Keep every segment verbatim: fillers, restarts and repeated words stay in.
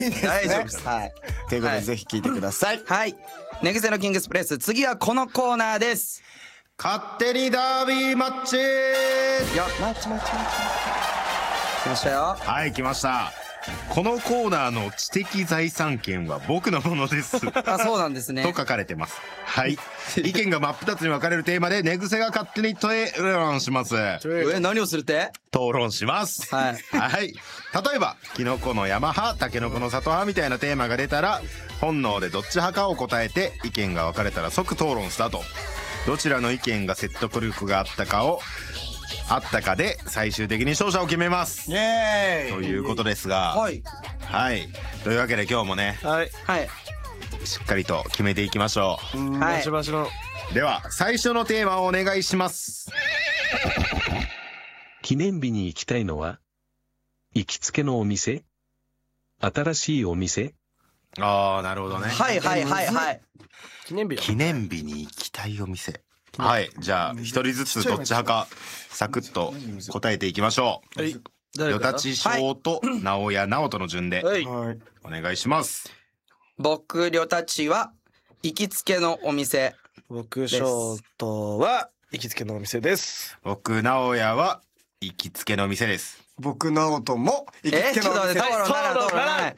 大丈夫です。 はい。ということでぜひ聞いてください。 はい。寝癖のキングスプレス、次はこのコーナーです。 勝手にダービーマッチ。よマッチマッチマッチ。来ましたよ。 はい、来ました。このコーナーの知的財産権は僕のものです。 あ、そうなんですね。 と書かれてます。はい。意見が真っ二つに分かれるテーマで寝癖が勝手に討論します。 え、何をするって？ 討論します。 はい。 はい。例えば、キノコの山派、タケノコの里派みたいなテーマが出たら、本能でどっち派かを答えて、意見が分かれたら即討論スタート。どちらの意見が説得力があったかを、あったかで最終的に勝者を決めます。 イエーイということですが、 はいはいというわけで今日もね、 はいはいしっかりと決めていきましょう。バシバシの。 では最初のテーマをお願いします。 記念日に行きたいのは行きつけのお店、新しいお店。 ああ、なるほどね。 はいはいはいはい。 記念日記念日に行きたいお店。はい、じゃあ一人ずつどっち派かサクッと答えていきましょう。 はい。 よたち翔と直哉直人の順ではい。 お願いします。 僕りょたちは行きつけのお店。 僕ショートは行きつけのお店です。 僕直哉は行きつけの店です。 僕直人も行きつけのお店です。 え、ちょっと待って、討論なら討論なら。 はい。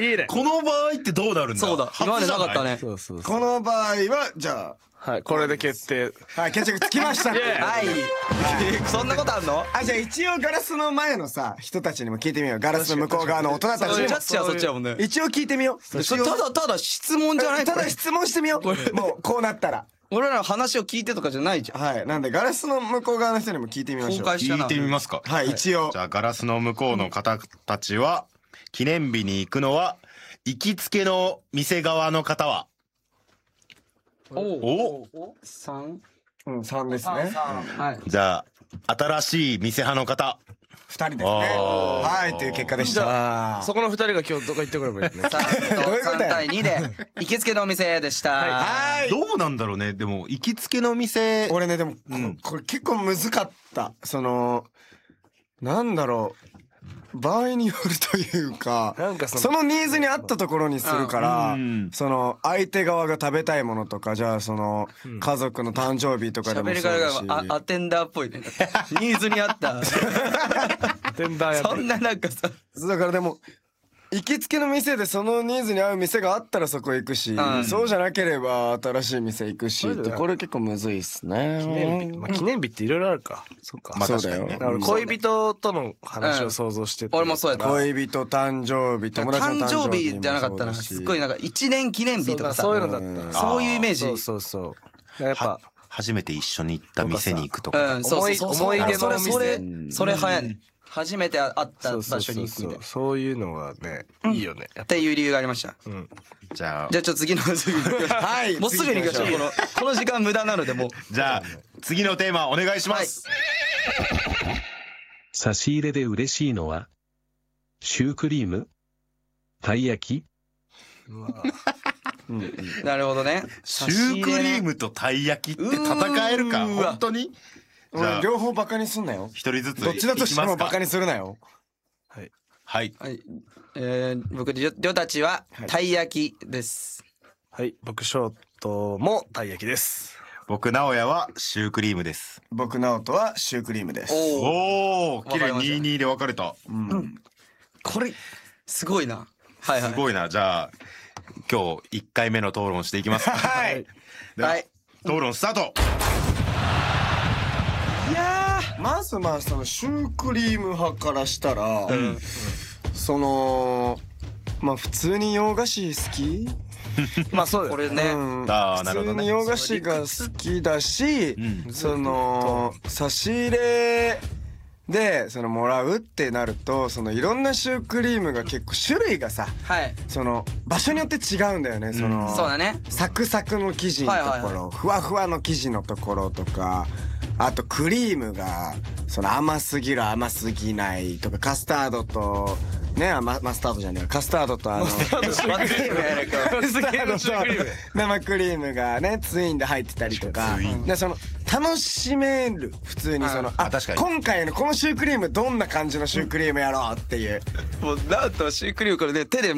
いいね。 この場合ってどうなるんだ。 そうだ、今までなかったね。 そうそうそう。 この場合はじゃはい、これで決定。 あ、はい、決着つきましたね。 はい。そんなことあんの？ あ、じゃあ一応ガラスの前のさ人たちにも聞いてみよう。ガラスの向こう側の大人たちにも。 ジャッジはそっちやもんね。 一応聞いてみよう。 ただただ質問じゃない？ ただ質問してみよう。もうこうなったら。 俺らの話を聞いてとかじゃないじゃん。 はい。なんでガラスの向こう側の人にも聞いてみましょう。 公開したな。 聞いてみますか。 はい、一応。 じゃあガラスの向こうの方たちは記念日に行くのは行きつけの店側の方は。 おお。 三。 うん、三ですね。 はい。 じゃあ新しい店派の方。 二人ですね。はい、という結果でしじゃた。 あそこの二人が今日どこ行ってくればいいね。 三と三対二で行きつけのお店でした。 はい。 どうなんだろうね。でも行きつけの店。 俺ね、でもうんこれ結構難かった。そのなんだろう。場合によるというか、 なんかそのそのニーズに合ったところにするからうん、 その相手側が食べたいものとか、じゃあその家族の誕生日とかでも喋そうだし。 り方があアテンダーっぽいね。ニーズに合った。 テンダーやそんななんかさ。 だからでも行きつけの店でそのニーズに合う店があったらそこ行くし、 うんそうじゃなければ新しい店行くしって、これ結構むずいっすね。 記念日。まあ記念日っていろいろあるか。そうか。 まあそうだよ。 確だから恋人との話を想像してて、 俺もそうやった。 恋人誕生日、友達の誕生日誕生日じゃなかったな。すっごいなんか一年記念日とかさ。 そういうのだった。 そういうイメージ。 そうそうそう。やっぱ初めて一緒に行った店に行くとか。 うん、そうそうそう。 思い出のお店それそれそれ早いね。初めて会った場所に行くみたいな。 そういうのがね、いいよね。 っていう理由がありました。 じゃあじゃあちょっと次の次に。 はい。 もうすぐに行きましょう。このこの時間無駄なのでもう。 じゃあ次のテーマお願いします。 差し入れで嬉しいのはシュークリーム、たい焼き。 なるほどね。 シュークリームとたい焼きって戦えるか。 うーわ本当に。じゃあ俺両方バカにすんなよ。 一人ずつどっちだとしてもバカに。 にするなよ。 はい。 はい。えー、僕りょりょたちはたい焼きです。 はい、僕ショートもたい焼きです。 僕直哉はシュークリームです。 僕直人はシュークリームです。 おお。 おお、綺麗わかりましたににで分かれた。 うん。 これすごいな。はいはい。 すごいな。じゃあ今日一回目の討論していきますか。 はい。 でははい。 討論スタート。 いやまずまあそのシュークリーム派からしたら、 ー。 そのまあ普通に洋菓子好き？ まあそうだよ。 これね。 うんあーなるほどね普通に洋菓子が好きだし、 うんその差し入れでそのもらうってなると、そのいろんなシュークリームが結構種類がさ、 はい。 その場所によって違うんだよね。その、 そうだね。 サクサクの生地のところ、 はいはいはふわふわの生地のところとか、あとクリームがその甘すぎる甘すぎないとか、カスタードとね、ママスタードじゃねえカスタードとあの罰ゲームやないか。 カスタードと生クリームがねツインで入ってたりとか、でその楽しめる普通にそのああ確かに今回のこのシュークリームどんな感じのシュークリームやろうっていうもうなんとシュークリームこれね手で